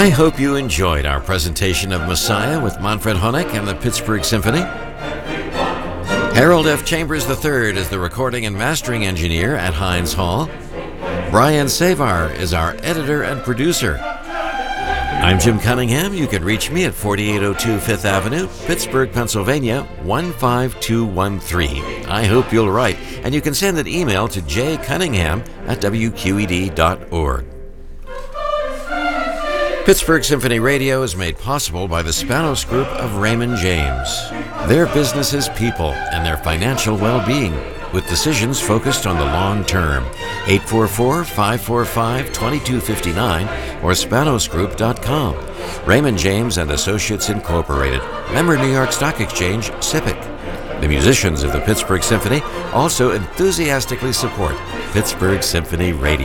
I hope you enjoyed our presentation of Messiah with Manfred Honeck and the Pittsburgh Symphony. Harold F. Chambers III is the recording and mastering engineer at Heinz Hall. Brian Savar is our editor and producer. I'm Jim Cunningham. You can reach me at 4802 Fifth Avenue, Pittsburgh, Pennsylvania, 15213. I hope you'll write, and you can send an email to jcunningham@wqed.org. Pittsburgh Symphony Radio is made possible by the Spanos Group of Raymond James. Their business is people and their financial well-being, with decisions focused on the long term. 844-545-2259 or spanosgroup.com. Raymond James and Associates Incorporated. Member New York Stock Exchange, SIPC. The musicians of the Pittsburgh Symphony also enthusiastically support Pittsburgh Symphony Radio.